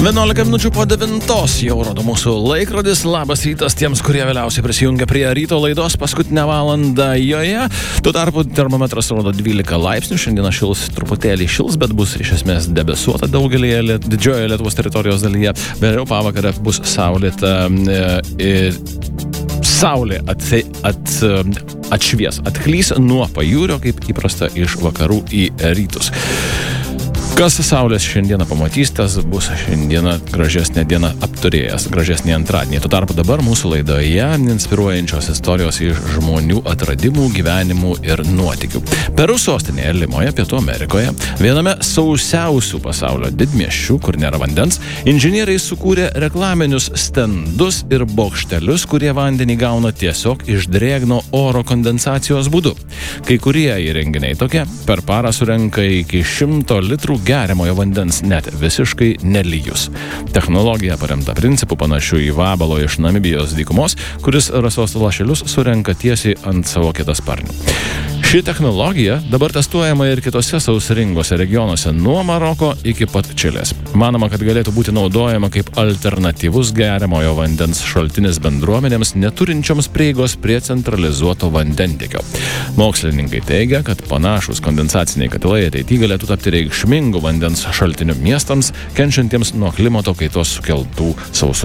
11 minučių po 9 jau rodo mūsų laikrodis. Labas rytas tiems, kurie vėliausiai prisijungia prie ryto laidos paskutinę valandą joje. Tuo tarpu termometras rodo 12 laipsnių. Šiandieną truputėlį šils, bet bus iš esmės debesuota daugelį didžiojoje Lietuvos teritorijos dalyje. Vėliau pavakarę bus saulėta ir saulė atšvies, atklys nuo pajūrio, kaip įprasta, iš vakarų į rytus. Kas saulės šiandieną pamatys, tas bus šiandieną gražesnė diena apturėjęs, gražesnį antradienį. Tuo tarpu dabar mūsų laidoje inspiruojančios istorijos iš žmonių atradimų, gyvenimų ir nuotykių. Peru sostinėje Limoje, Pietų Amerikoje, viename sausiausių pasaulio didmiesčių, kur nėra vandens, inžinieriai sukūrė reklaminius stendus ir bokštelius, kurie vandenį gauna tiesiog iš drėgno oro kondensacijos būdu. Kai kurie įrenginiai tokie per parą surenka iki 100 litrų geriamojo vandens, net visiškai nelyjus. Technologija paremta principu panašiu į vabalo iš Namibijos dykumos, kuris rasos lašelius surenka tiesiai ant savo kietasparnių. Ši technologija dabar testuojama ir kitose sausringose regionuose nuo Maroko iki pat Čilės. Manoma, kad galėtų būti naudojama kaip alternatyvus geriamojo vandens šaltinis bendruomenėms neturinčioms prieigos prie centralizuoto vandentiekio. Mokslininkai teigia, kad panašūs kondensaciniai katilai ateityje galėtų tapti reikšmingų vandens šaltinių miestams, kenčiantiems nuo klimato kaitos sukeltų sausrų.